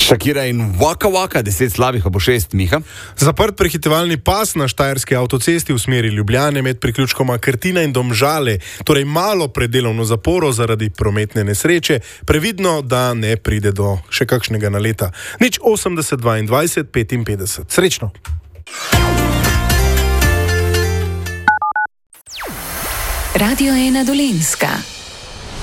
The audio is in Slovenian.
Shakira in Waka Waka, 10 slabih, pa bo 6, Miha. Zaprt prehitevalni pas na štajerski avtocesti v smeri Ljubljane med priključkoma Krtina in Domžale, torej malo predelovno zaporo zaradi prometne nesreče, previdno, da ne pride do še kakšnega naleta. 80 22 55. Srečno! Radio 1 Dolenjska.